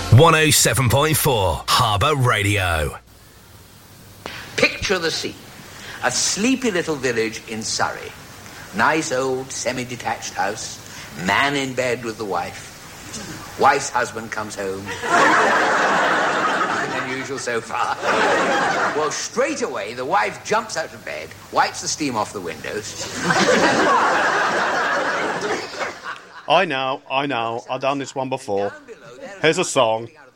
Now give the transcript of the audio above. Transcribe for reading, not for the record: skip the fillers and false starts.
107.4 Harbour Radio. Picture the scene. A sleepy little village in Surrey. Nice old semi-detached house. Man in bed with the wife. Wife's husband comes home. Nothing unusual so far. Well, straight away, the wife jumps out of bed, wipes the steam off the windows. I know. I've done this one before. Here's a song.